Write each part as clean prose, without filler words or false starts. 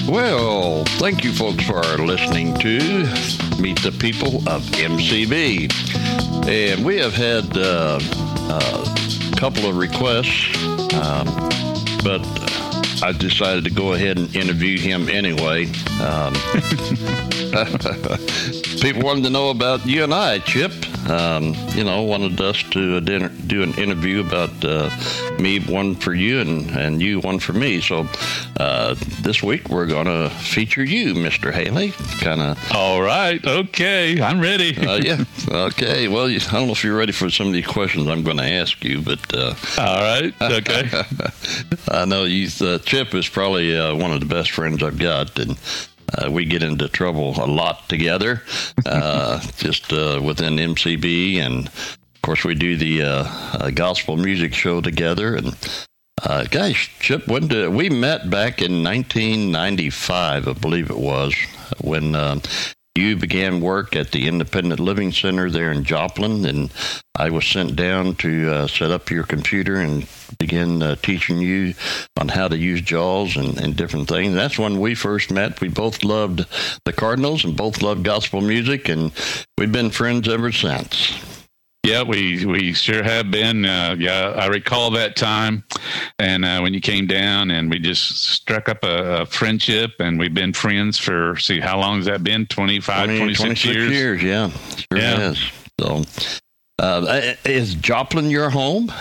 Well, thank you folks for listening to Meet the People of MCB. And we have had a couple of requests, but I decided to go ahead and interview him anyway. People wanted to know about you and I, Chip. Wanted us to do an interview about me, one for you, and you, one for me. So this week we're going to feature you, Mr. Haley. All right. Okay. I'm ready. Yeah. Okay. Well, I don't know if you're ready for some of these questions I'm going to ask you, but... All right. Okay. I know Chip is probably one of the best friends I've got, and we get into trouble a lot together, just within MCB, and of course we do the gospel music show together. And gosh, Chip, when we met back in 1995, I believe it was, when you began work at the Independent Living Center there in Joplin, and I was sent down to set up your computer and begin teaching you on how to use JAWS and different things. That's when we first met. We both loved the Cardinals and both loved gospel music, and we've been friends ever since. Yeah, we sure have been. I recall that time, and when you came down, and we just struck up a friendship, and we've been friends for, how long has that been? 26 years? Yeah, sure is. So, is Joplin your home?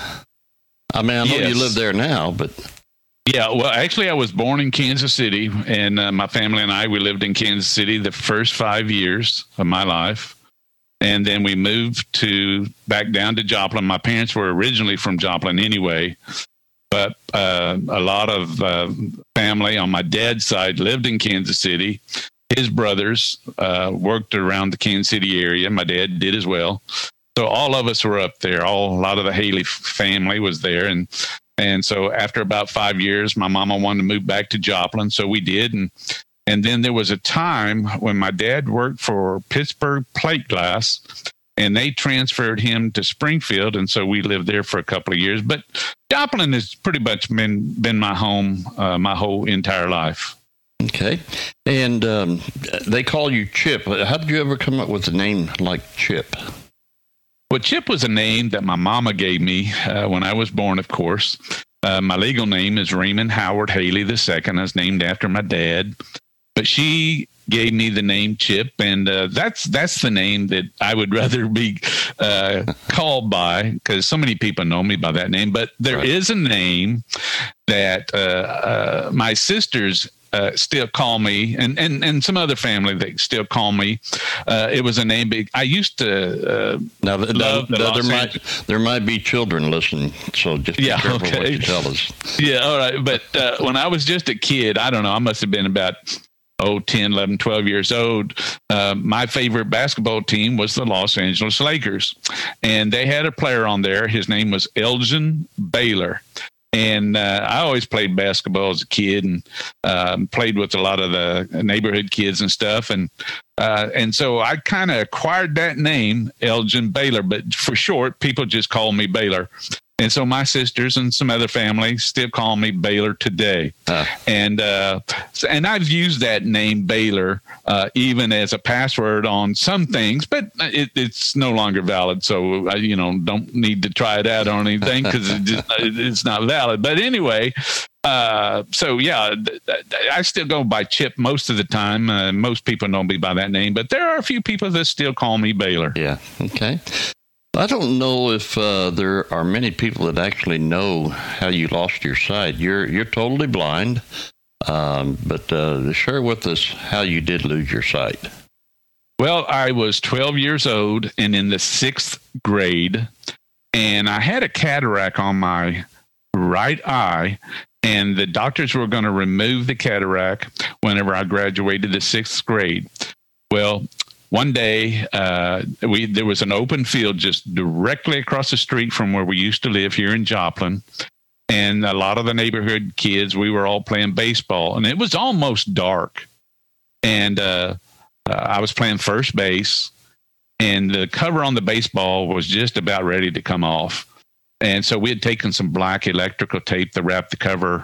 I mean, I know you live there now, but... Yeah, well, actually, I was born in Kansas City, and my family and we lived in Kansas City the first 5 years of my life. And then we moved back down to Joplin. My parents were originally from Joplin anyway, but a lot of family on my dad's side lived in Kansas City. His brothers worked around the Kansas City area. My dad did as well. So all of us were up there. A lot of the Haley family was there. And so after about 5 years, my mama wanted to move back to Joplin. So we did. And then there was a time when my dad worked for Pittsburgh Plate Glass, and they transferred him to Springfield. And so we lived there for a couple of years. But Joplin has pretty much been my home my whole entire life. Okay. And they call you Chip. How did you ever come up with a name like Chip? Well, Chip was a name that my mama gave me when I was born, of course. My legal name is Raymond Howard Haley II. I was named after my dad. But she gave me the name Chip, and that's the name that I would rather be called by, because so many people know me by that name. But there is a name that my sisters still call me, and some other family that still call me. It was a name I used to love. There might be children listening, so just be careful what you tell us. Yeah, all right. But when I was just a kid, I don't know, I must have been about 10, 11, 12 years old. My favorite basketball team was the Los Angeles Lakers. And they had a player on there. His name was Elgin Baylor. And I always played basketball as a kid, and played with a lot of the neighborhood kids and stuff. And so I kind of acquired that name, Elgin Baylor. But for short, people just call me Baylor. And so my sisters and some other family still call me Baylor today. And I've used that name Baylor even as a password on some things, but it's no longer valid. So, don't need to try it out on anything, because it's not valid. But anyway, I still go by Chip most of the time. Most people know me by that name, but there are a few people that still call me Baylor. Yeah. Okay. I don't know if there are many people that actually know how you lost your sight. You're totally blind, but share with us how you did lose your sight. Well, I was 12 years old and in the 6th grade, and I had a cataract on my right eye, and the doctors were going to remove the cataract whenever I graduated the 6th grade. Well, one day, there was an open field just directly across the street from where we used to live here in Joplin. And a lot of the neighborhood kids, we were all playing baseball. And it was almost dark. And I was playing first base. And the cover on the baseball was just about ready to come off. And so we had taken some black electrical tape to wrap the cover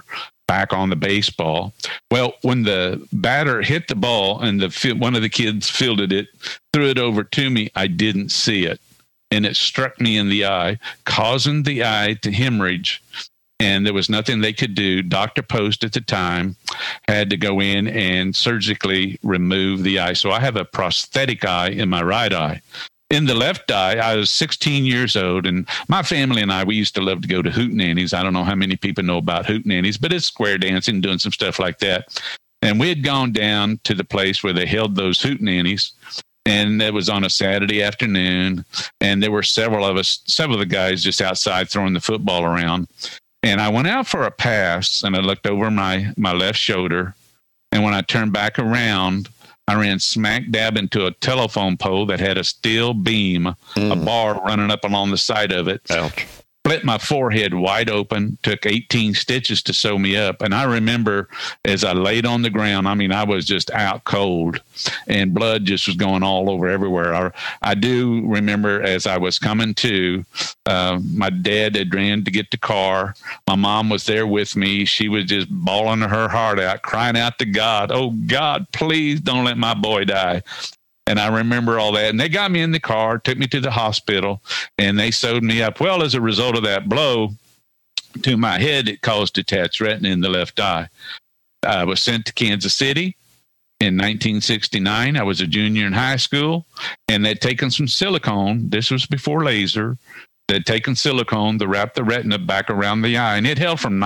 back on the baseball. Well, when the batter hit the ball and one of the kids fielded it, threw it over to me, I didn't see it. And it struck me in the eye, causing the eye to hemorrhage. And there was nothing they could do. Dr. Post at the time had to go in and surgically remove the eye. So I have a prosthetic eye in my right eye. In the left eye, I was 16 years old, and my family and I, we used to love to go to hootenannies. I don't know how many people know about hootenannies, but it's square dancing, doing some stuff like that. And we had gone down to the place where they held those hootenannies, and it was on a Saturday afternoon, and there were several of the guys just outside throwing the football around. And I went out for a pass, and I looked over my left shoulder, and when I turned back around, I ran smack dab into a telephone pole that had a steel beam, a bar running up along the side of it. Ouch. Split my forehead wide open, took 18 stitches to sew me up. And I remember as I laid on the ground, I was just out cold and blood just was going all over everywhere. I do remember as I was coming to, my dad had ran to get the car. My mom was there with me. She was just bawling her heart out, crying out to God, "Oh, God, please don't let my boy die." And I remember all that. And they got me in the car, took me to the hospital, and they sewed me up. Well, as a result of that blow to my head, it caused detached retina in the left eye. I was sent to Kansas City in 1969. I was a junior in high school, and they'd taken some silicone. This was before laser. They'd taken silicone to wrap the retina back around the eye, and it held from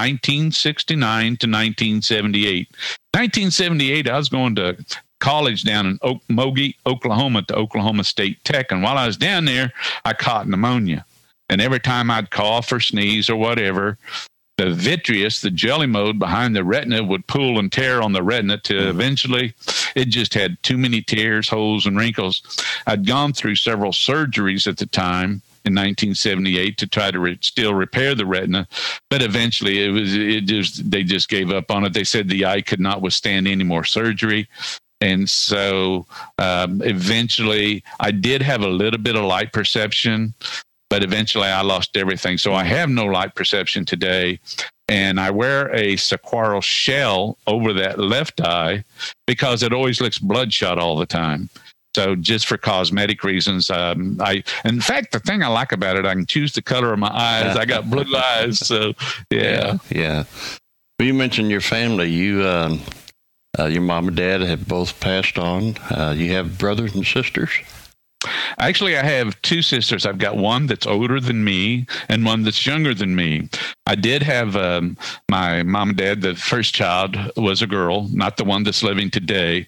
1969 to 1978. 1978, I was going to college down in Mogi, Oklahoma, to Oklahoma State Tech. And while I was down there, I caught pneumonia. And every time I'd cough or sneeze or whatever, the vitreous, the jelly mold behind the retina would pull and tear on the retina to eventually it just had too many tears, holes, and wrinkles. I'd gone through several surgeries at the time in 1978 to try to still repair the retina, but eventually they just gave up on it. They said the eye could not withstand any more surgery. And so eventually I did have a little bit of light perception, but eventually I lost everything. So I have no light perception today. And I wear a saguaro shell over that left eye because it always looks bloodshot all the time. So just for cosmetic reasons, in fact, the thing I like about it, I can choose the color of my eyes. I got blue eyes. So, yeah. Yeah. Well, you mentioned your family. Your mom and dad have both passed on. You have brothers and sisters? Actually, I have two sisters. I've got one that's older than me and one that's younger than me. I did have my mom and dad, the first child was a girl, not the one that's living today.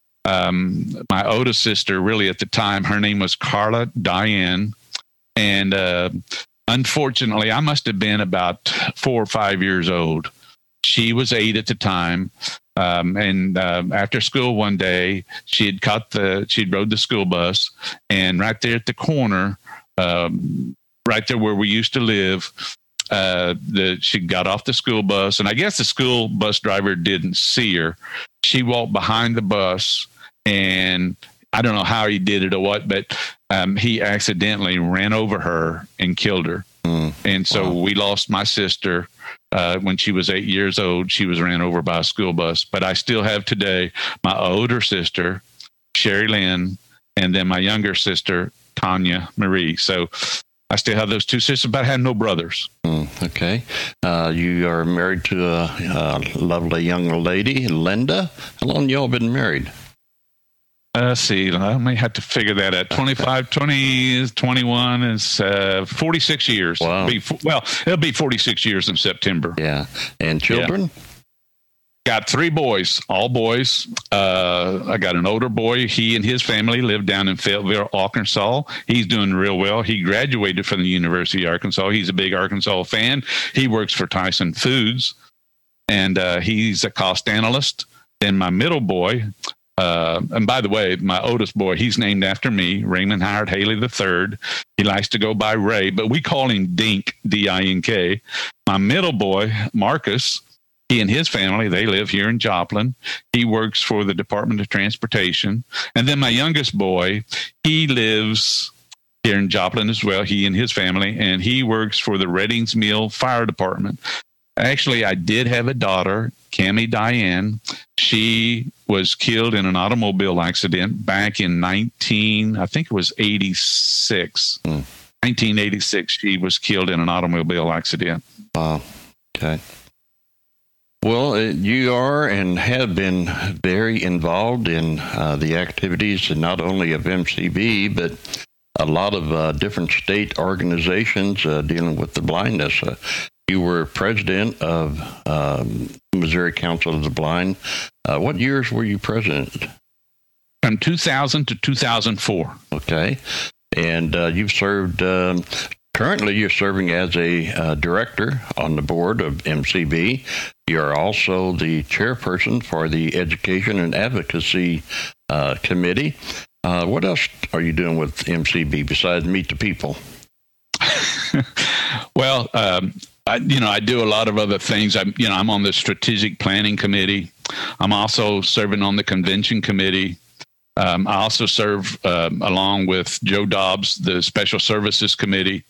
My oldest sister, really at the time, her name was Carla Diane. And unfortunately, I must have been about 4 or 5 years old. She was 8 at the time. And after school one day, she'd rode the school bus, and right there at the corner, right there where we used to live, she got off the school bus, and I guess the school bus driver didn't see her. She walked behind the bus, and I don't know how he did it or what, but he accidentally ran over her and killed her. And so we lost my sister when she was 8 years old. She was ran over by a school bus. But I still have today my older sister, Sherry Lynn, and then my younger sister, Tanya Marie. So I still have those two sisters, but I have no brothers. Okay. You are married to a lovely young lady, Linda. How long y'all been married? Let's see. I may have to figure that out. 25, 20, 21 is 46 years. Wow. It'll be 46 years in September. Yeah. And children? Yeah. Got 3 boys, all boys. I got an older boy. He and his family live down in Fayetteville, Arkansas. He's doing real well. He graduated from the University of Arkansas. He's a big Arkansas fan. He works for Tyson Foods, and he's a cost analyst. Then my middle boy, and by the way, my oldest boy, he's named after me, Raymond Howard Haley III. He likes to go by Ray, but we call him Dink, D-I-N-K. My middle boy, Marcus, he and his family, they live here in Joplin. He works for the Department of Transportation. And then my youngest boy, he lives here in Joplin as well, he and his family, and he works for the Reddings Mill Fire Department. Actually, I did have a daughter, Cammie Diane. She was killed in an automobile accident back in I think it was 86. 1986, she was killed in an automobile accident. Wow. Okay. Well, you are and have been very involved in the activities, and not only of MCB, but a lot of different state organizations dealing with the blindness. You were president of Missouri Council of the Blind. What years were you president? From 2000 to 2004. Okay. And you've served, currently you're serving as a director on the board of MCB. You're also the chairperson for the Education and Advocacy Committee. What else are you doing with MCB besides Meet the People? Well, I do a lot of other things. I'm on the Strategic Planning Committee. I'm also serving on the Convention Committee. I also serve along with Joe Dobbs, the Special Services Committee.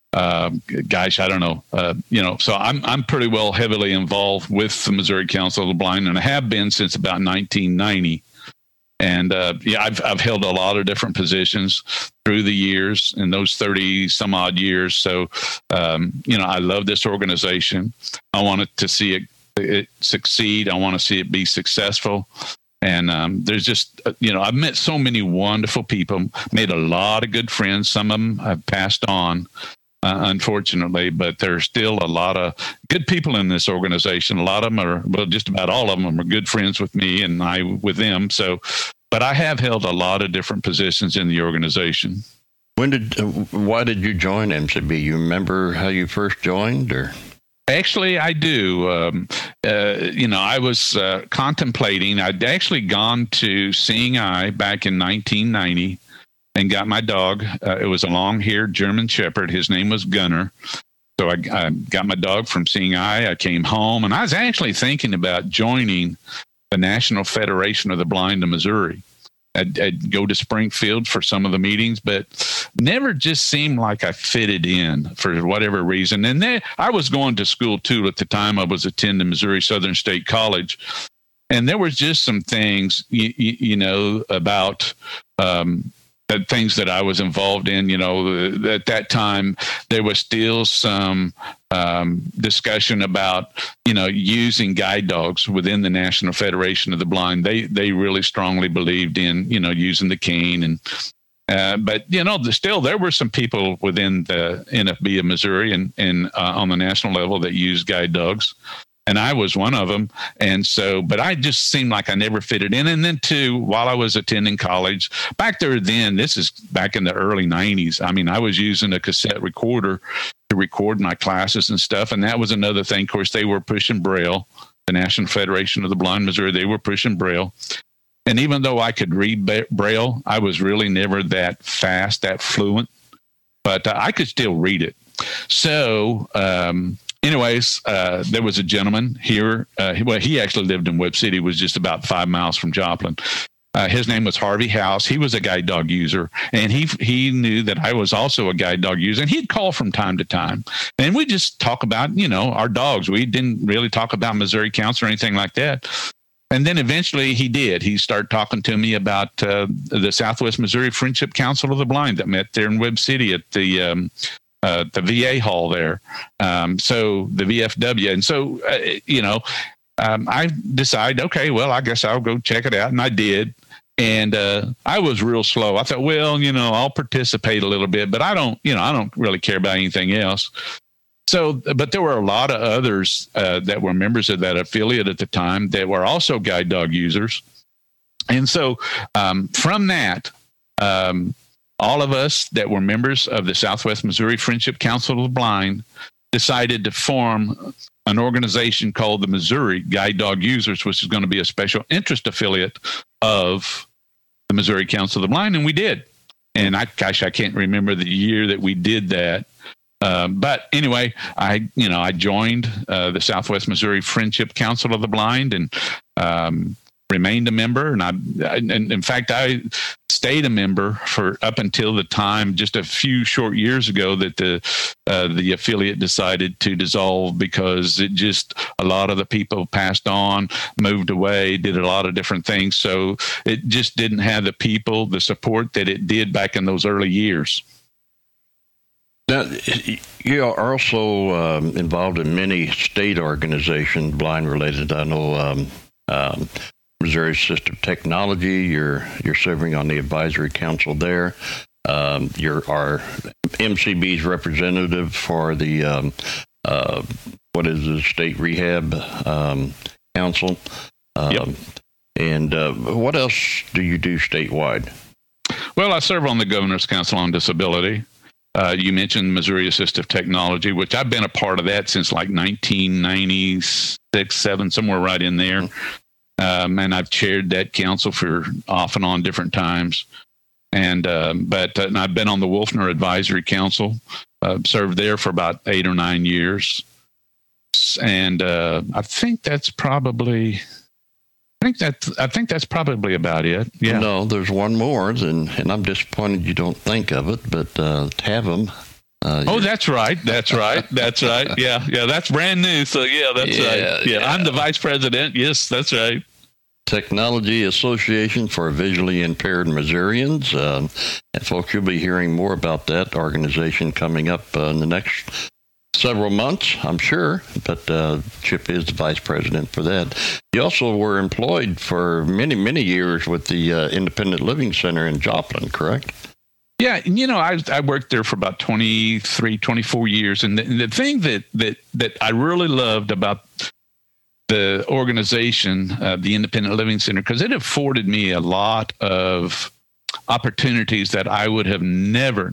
I don't know. So I'm pretty well heavily involved with the Missouri Council of the Blind, and I have been since about 1990. And I've held a lot of different positions through the years, in those 30 some odd years. So, I love this organization. I want to see it succeed. I want to see it be successful. And there's just, I've met so many wonderful people, made a lot of good friends. Some of them have passed on, unfortunately, but there's still a lot of good people in this organization. A lot of them are, well, just about all of them are good friends with me and I with them. So, but I have held a lot of different positions in the organization. Why did you join MCB? You remember how you first joined, or? Actually, I do. I was contemplating. I'd actually gone to Seeing Eye back in 1990 and got my dog. It was a long-haired German Shepherd. His name was Gunner. So I got my dog from Seeing Eye. I came home, and I was actually thinking about joining the National Federation of the Blind of Missouri. I'd go to Springfield for some of the meetings, but never just seemed like I fitted in for whatever reason. And then I was going to school, too. At the time, I was attending Missouri Southern State College. And there was just some things, about the things that I was involved in. At that time, there was still some discussion about, using guide dogs within the National Federation of the Blind. They really strongly believed in, using the cane. And but still there were some people within the NFB of Missouri and on the national level that used guide dogs. And I was one of them. And so, but I just seemed like I never fitted in. And then too, while I was attending college back there, then this is back in the early 90s. I mean, I was using a cassette recorder to record my classes and stuff. And that was another thing. Of course, they were pushing Braille, the National Federation of the Blind Missouri. They were pushing Braille. And even though I could read Braille, I was really never that fast, that fluent, but I could still read it. So, anyways, there was a gentleman here. He actually lived in Webb City, was just about 5 miles from Joplin. His name was Harvey House. He was a guide dog user, and he knew that I was also a guide dog user, and he'd call from time to time. And we just talk about, our dogs. We didn't really talk about Missouri Council or anything like that. And then eventually he did. He started talking to me about the Southwest Missouri Friendship Council of the Blind that met there in Webb City at the VA hall there. So the VFW. And so, I decided, okay, well, I guess I'll go check it out. And I did. And I was real slow. I thought, well, I'll participate a little bit, but I don't really care about anything else. So, but there were a lot of others that were members of that affiliate at the time that were also guide dog users. And so from that, all of us that were members of the Southwest Missouri Friendship Council of the Blind decided to form an organization called the Missouri Guide Dog Users, which is going to be a special interest affiliate of the Missouri Council of the Blind. And we did. And I can't remember the year that we did that. But anyway, I joined the Southwest Missouri Friendship Council of the Blind and remained a member. And in fact, I stayed a member for up until the time just a few short years ago that the affiliate decided to dissolve, because it just, a lot of the people passed on, moved away, did a lot of different things. So it just didn't have the support that it did back in those early years. Now, you are also involved in many state organizations, blind related. I know Missouri Assistive Technology. You're serving on the advisory council there. You're our MCB's representative for the what is the state rehab council. Yep. And what else do you do statewide? Well, I serve on the Governor's Council on Disability. You mentioned Missouri Assistive Technology, which I've been a part of that since like 1996, 7, somewhere right in there. And I've chaired that council for off and on different times. And but I've been on the Wolfner Advisory Council, served there for about 8 or 9 years. And I think that's probably about it. Yeah. No, there's one more, and I'm disappointed you don't think of it, but Tavem. That's right. Yeah, that's brand new. So yeah, that's right. Yeah, I'm the vice president. Yes, that's right. Technology Association for Visually Impaired Missourians. And folks, you'll be hearing more about that organization coming up in the next several months, I'm sure, but Chip is the vice president for that. You also were employed for many, many years with the Independent Living Center in Joplin, correct? Yeah, I worked there for about 23, 24 years, and the thing that I really loved about the organization, the Independent Living Center, because it afforded me a lot of opportunities that I would have never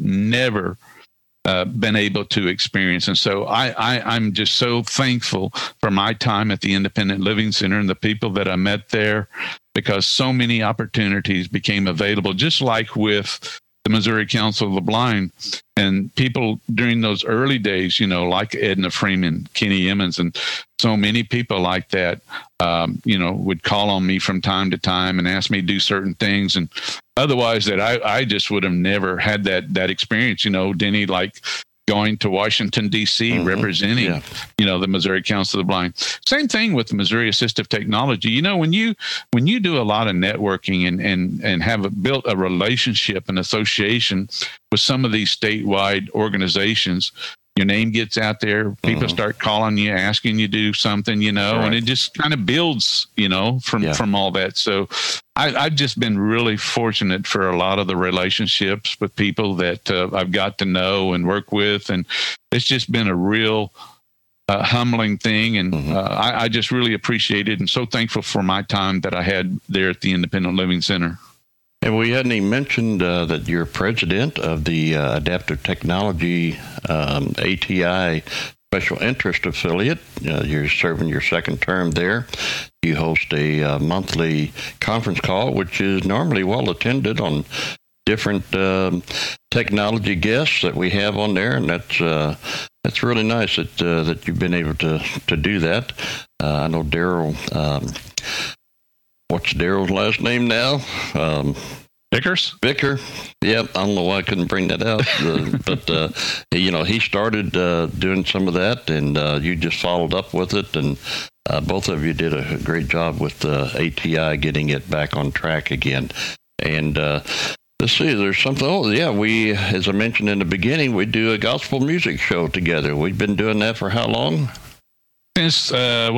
been able to experience. And so I'm just so thankful for my time at the Independent Living Center and the people that I met there, because so many opportunities became available, just like with the Missouri Council of the Blind. And people during those early days, like Edna Freeman, Kenny Emmons, and so many people like that, would call on me from time to time and ask me to do certain things. And otherwise that I just would have never had that experience, Denny, like going to Washington, D.C., representing, the Missouri Council of the Blind. Same thing with Missouri Assistive Technology. When you do a lot of networking and have built a relationship, an association with some of these statewide organizations, your name gets out there, people start calling you, asking you to do something, and it just kind of builds, from all that. So I've just been really fortunate for a lot of the relationships with people that I've got to know and work with. And it's just been a real humbling thing. And I just really appreciate it, and so thankful for my time that I had there at the Independent Living Center. And we hadn't even mentioned that you're president of the Adaptive Technology ATI Special Interest Affiliate. You're serving your second term there. You host a monthly conference call, which is normally well attended on different technology guests that we have on there, and that's really nice that you've been able to do that. I know Daryl. What's Daryl's last name now? Vicker. Yep. I don't know why I couldn't bring that out. But, he started doing some of that, and you just followed up with it. And both of you did a great job with ATI getting it back on track again. And let's see, there's something. Oh, yeah. We, as I mentioned in the beginning, we do a gospel music show together. We've been doing that for how long? Since,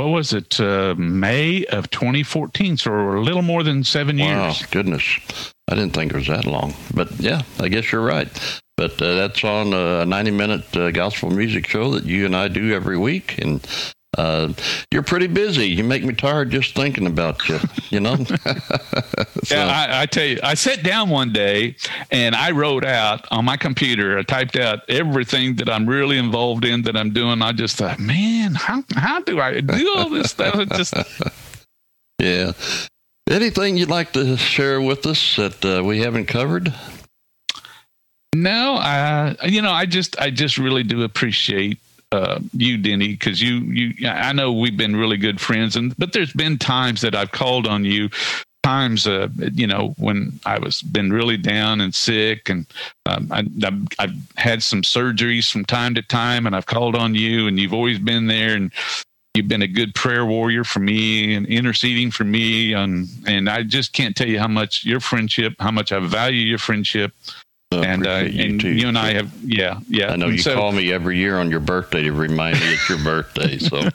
May of 2014, so a little more than 7 years. Wow, goodness. I didn't think it was that long. But, yeah, I guess you're right. But that's on a 90-minute gospel music show that you and I do every week. And you're pretty busy. You make me tired just thinking about you, So. Yeah, I tell you, I sat down one day and I wrote out on my computer, I typed out everything that I'm really involved in that I'm doing. I just thought, man, how do I do all this stuff? It just... Yeah. Anything you'd like to share with us that we haven't covered? No, I just really do appreciate you, Denny, because you I know we've been really good friends, but there's been times that I've called on you times, when I was been really down and sick, and I've had some surgeries from time to time, and I've called on you, and you've always been there, and you've been a good prayer warrior for me and interceding for me. And I just can't tell you how much how much I value your friendship. And you and I have, yeah. I know you call me every year on your birthday to remind me it's your birthday. So,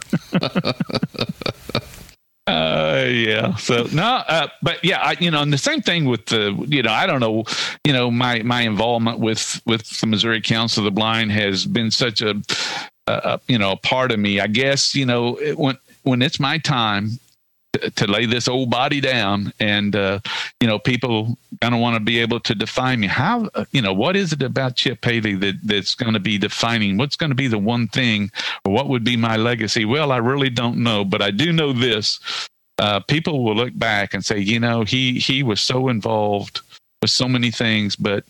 yeah. So no, but yeah, and the same thing with I don't know, my involvement with the Missouri Council of the Blind has been such a part of me. I guess when it's my time to lay this old body down, and people kind of want to be able to define me. How what is it about Chip Haley that's going to be defining? What's going to be the one thing, or what would be my legacy? Well, I really don't know, but I do know this: people will look back and say, he was so involved with so many things, but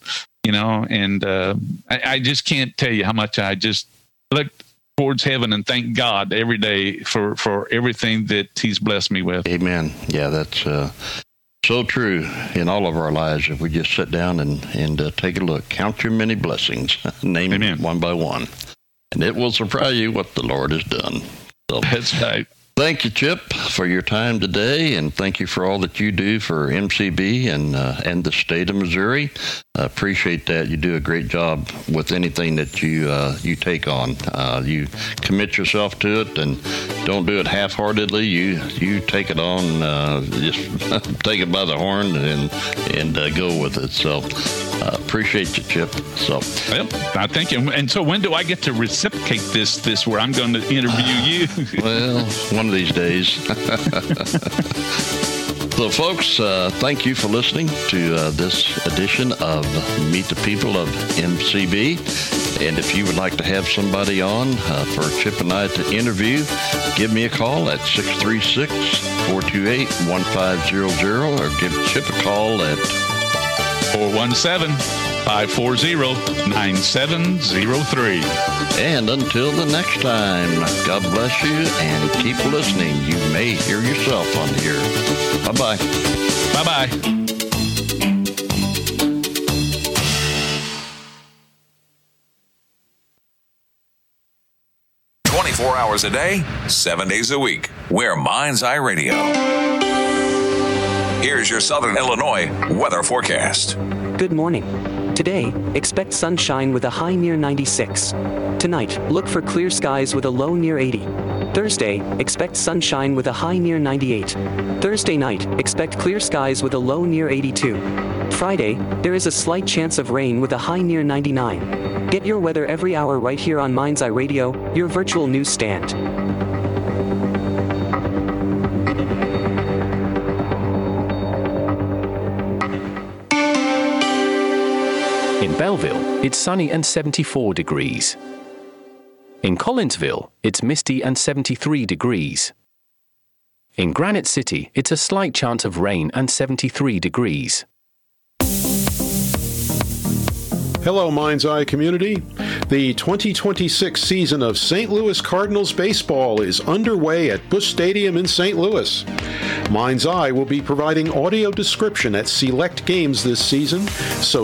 I just can't tell you how much I just look towards heaven and thank God every day for everything that He's blessed me with. Amen. Yeah, that's so true in all of our lives. If we just sit down and take a look, count your many blessings, name them one by one, and it will surprise you what the Lord has done. So, that's right. Thank you, Chip, for your time today, and thank you for all that you do for MCB and the state of Missouri. I appreciate that. You do a great job with anything that you take on. You commit yourself to it and don't do it half-heartedly. You take it on, just take it by the horn and go with it. So appreciate you, Chip. So, well, I thank you. And so, when do I get to reciprocate this where I'm going to interview you? Well, one of these days. So, folks, thank you for listening to this edition of Meet the People of MCB. And if you would like to have somebody on for Chip and I to interview, give me a call at 636-428-1500, or give Chip a call at 417-540-9703. And until the next time, God bless you and keep listening. You may hear yourself on here. Bye-bye. Bye-bye. 24 hours a day, 7 days a week. We're Mind's Eye Radio. Here's your Southern Illinois weather forecast. Good morning. Today, expect sunshine with a high near 96. Tonight, look for clear skies with a low near 80. Thursday, expect sunshine with a high near 98. Thursday night, expect clear skies with a low near 82. Friday, there is a slight chance of rain with a high near 99. Get your weather every hour right here on Mind's Eye Radio, your virtual newsstand. In Belleville, it's sunny and 74 degrees. In Collinsville, it's misty and 73 degrees. In Granite City, it's a slight chance of rain and 73 degrees. Hello, Mind's Eye community. The 2026 season of St. Louis Cardinals baseball is underway at Busch Stadium in St. Louis. Mind's Eye will be providing audio description at select games this season, so